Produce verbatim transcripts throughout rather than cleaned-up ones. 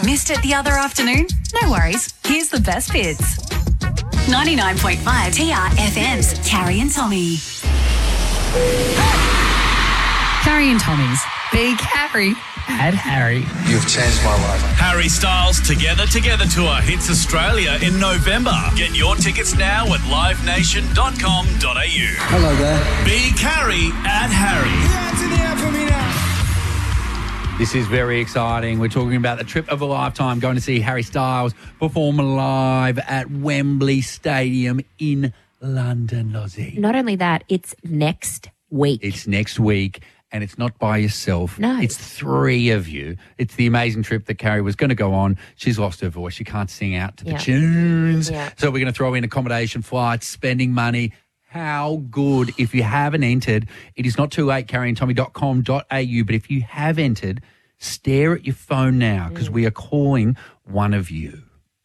Missed it the other afternoon? No worries. Here's the best bits. ninety-nine point five T R F M's Carrie and Tommy. Carrie and Tommy's Big Harry and Harry. You've changed my life. Harry Styles Together Together Tour hits Australia in November. Get your tickets now at live nation dot com dot a u. Hello there. Big Harry and Harry. Hands in the air for me now. This is very exciting. We're talking about the trip of a lifetime, going to see Harry Styles perform live at Wembley Stadium in London, Lozzie. Not only that, it's next week. It's next week, and it's not by yourself. No. It's three of you. It's the amazing trip that Carrie was going to go on. She's lost her voice. She can't sing out to the Yeah. tunes. Yeah. So we're going to throw in accommodation, flights, spending money. How good. If you haven't entered, it is not too late, carrie and tommy dot com dot a u. But if you have entered, stare at your phone now because we are calling one of you.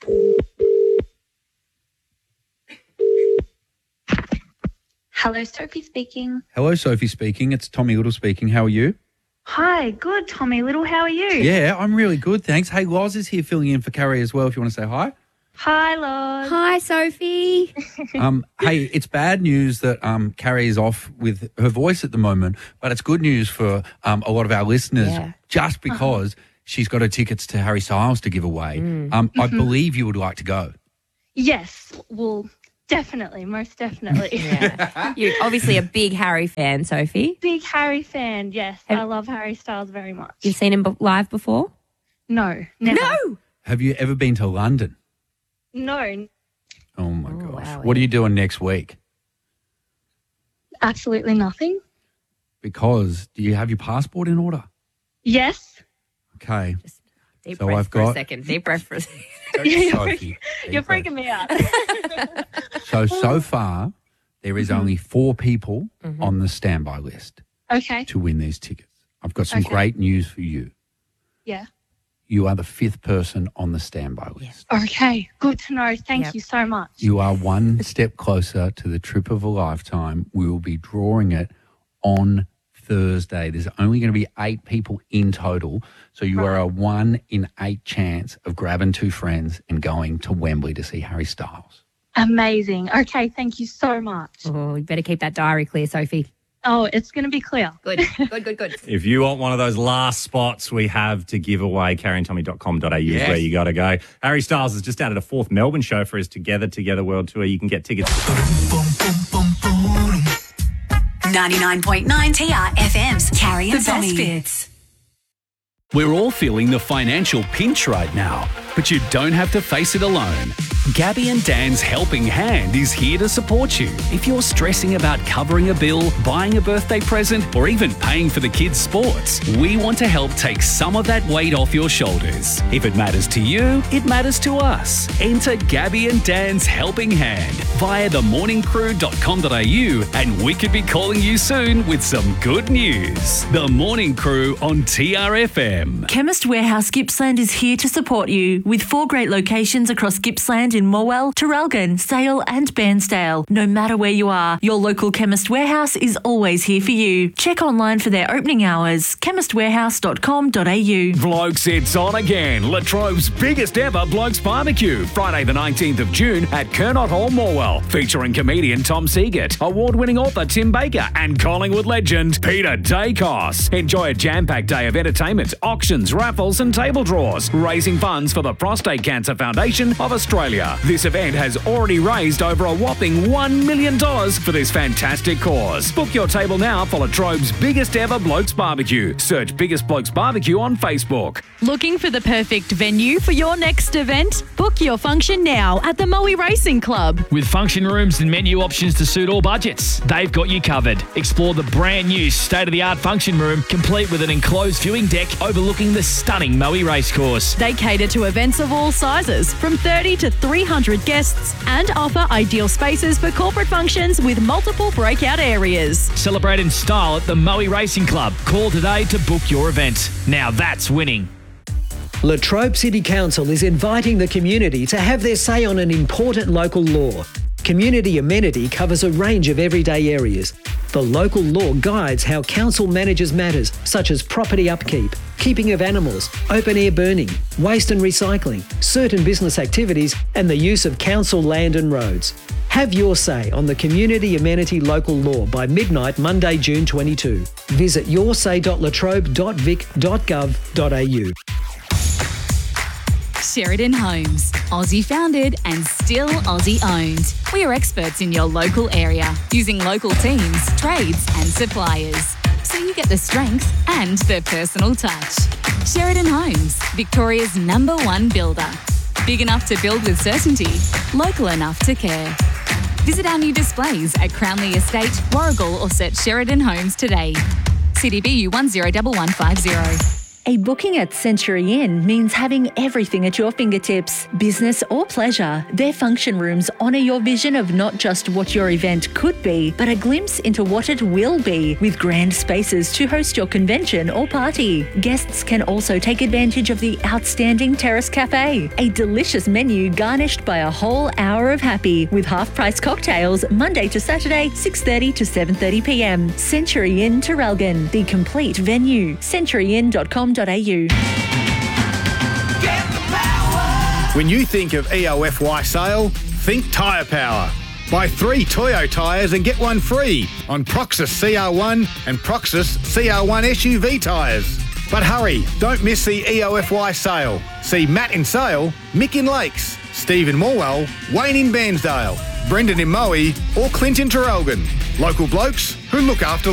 Hello, Sophie speaking. Hello, Sophie speaking. It's Tommy Little speaking. How are you? Hi, good, Tommy Little. How are you? Yeah, I'm really good, thanks. Hey, Loz is here filling in for Carrie as well if you want to say hi. Hi, Loz. Hi, Sophie. Um, hey, it's bad news that um, Carrie is off with her voice at the moment, but it's good news for um, a lot of our listeners Yeah. just because she's got her tickets to Harry Styles to give away. Um, I believe you would like to go. Yes, well, definitely, most definitely. Yeah. You're obviously a big Harry fan, Sophie. Big Harry fan, yes. Have- I love Harry Styles very much. You've seen him b- live before? No, never. No. Have you ever been to London? No, Oh, my Oh, gosh. wow, What are you doing next week? absolutely nothing. Because do you have your passport in order? Yes. Okay. Deep So breath I've for a got- second. Deep breath for a second. Sophie, You're deep breath. freaking me out. So, so far, there is only four people on the standby list Okay, to win these tickets. I've got some Okay. great news for you. yeah. You are the fifth person on the standby list. Okay, good to know. Thank Yep. you so much. You are one step closer to the trip of a lifetime. We will be drawing it on Thursday. There's only going to be eight people in total. So you are a one in eight chance of grabbing two friends and going to Wembley to see Harry Styles. Amazing. Okay, thank you so much. Oh, you better keep that diary clear, Sophie. Oh, it's going to be clear. Good, good, good, good. If you want one of those last spots we have to give away, carrie and tommy dot com dot a u Yes. is where you got to go. Harry Styles has just added a fourth Melbourne show for his Together Together World Tour. You can get tickets. ninety-nine point nine T R F M's Carrie and The Tommy. best bits. We're all feeling the financial pinch right now, but you don't have to face it alone. Gabby and Dan's Helping Hand is here to support you. If you're stressing about covering a bill, buying a birthday present, or even paying for the kids' sports, we want to help take some of that weight off your shoulders. If it matters to you, it matters to us. Enter Gabby and Dan's Helping Hand via the morning crew dot com dot a u and we could be calling you soon with some good news. The Morning Crew on T R F M. Chemist Warehouse Gippsland is here to support you with four great locations across Gippsland in Morwell, Traralgon, Sale and Bairnsdale. No matter where you are, your local Chemist Warehouse is always here for you. Check online for their opening hours, chemist warehouse dot com dot a u. Blokes, it's on again. Latrobe's biggest ever Blokes Barbecue, Friday the nineteenth of June at Kernot Hall, Morwell, featuring comedian Tom Seagate, award-winning author Tim Baker, and Collingwood legend Peter Dacos. Enjoy a jam-packed day of entertainment, auctions, raffles and table draws, raising funds for the Prostate Cancer Foundation of Australia. This event has already raised over a whopping one million dollars for this fantastic cause. Book your table now for Latrobe's biggest ever Blokes Barbecue. Search Biggest Blokes Barbecue on Facebook. Looking for the perfect venue for your next event? Book your function now at the Moe Racing Club. With function rooms and menu options to suit all budgets, they've got you covered. Explore the brand new state-of-the-art function room, complete with an enclosed viewing deck overlooking the stunning Moe Racecourse. They cater to events of all sizes, from thirty to three hundred guests, and offer ideal spaces for corporate functions with multiple breakout areas. Celebrate in style at the Moe Racing Club. Call today to book your event. Now that's winning. Latrobe City Council is inviting the community to have their say on an important local law. Community amenity covers a range of everyday areas. The local law guides how council manages matters such as property upkeep, keeping of animals, open air burning, waste and recycling, certain business activities and the use of council land and roads. Have your say on the Community Amenity Local Law by midnight Monday, June twenty-second. Visit yoursay dot latrobe dot vic dot gov dot a u. Sheridan Homes, Aussie founded and still Aussie owned. We are experts in your local area, using local teams, trades and suppliers. So you get the strength and the personal touch. Sheridan Homes, Victoria's number one builder. Big enough to build with certainty, local enough to care. Visit our new displays at Crownley Estate, Warrigal or search Sheridan Homes today. C D B U one zero one one five zero. A booking at Century Inn means having everything at your fingertips. Business or pleasure, their function rooms honour your vision of not just what your event could be, but a glimpse into what it will be, with grand spaces to host your convention or party. Guests can also take advantage of the outstanding Terrace Cafe, a delicious menu garnished by a whole hour of happy, with half-price cocktails Monday to Saturday, six thirty to seven thirty p m. Century Inn Traralgon, the complete venue. century inn dot com dot a u. When you think of E O F Y sale, think Tyre Power. Buy three Toyo tyres and get one free on Proxus C R one and Proxus C R one S U V tyres. But hurry, don't miss the E O F Y sale. See Matt in Sale, Mick in Lakes, Steve in Morwell, Wayne in Bairnsdale, Brendan in Moe or Clint in Traralgon. Local blokes who look after